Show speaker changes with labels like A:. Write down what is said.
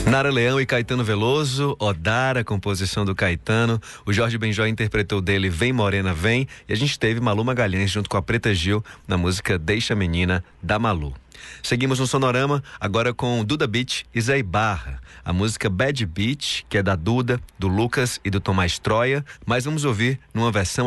A: Nara Leão e Caetano Veloso, Odara, composição do Caetano. O Jorge Benjó interpretou dele Vem Morena Vem. E a gente teve Malu Magalhães junto com a Preta Gil na música Deixa a Menina, da Malu. Seguimos no Sonorama, agora com Duda Beat e Zé Barra. A música Bad Beat, que é da Duda, do Lucas e do Tomás Troia, mas vamos ouvir numa versão